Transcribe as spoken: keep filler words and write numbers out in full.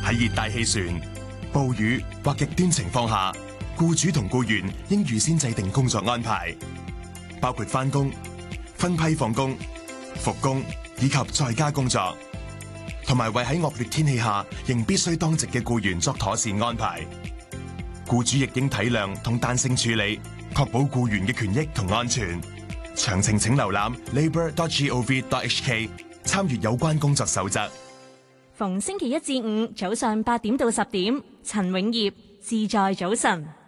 喺熱帶氣旋、暴雨或極端情況下，僱主同僱員應預先制定工作安排，包括返工、分批放工、復工以及在家工作，同埋為喺惡劣天氣下仍必須當值嘅僱員作妥善安排。僱主亦應體諒同彈性處理，確保僱員嘅權益同安全。詳情請瀏覽 labour dot gov dot h k 參閱有關工作守則。 逢星期一至五早上八點到十點，陳永業自在早晨。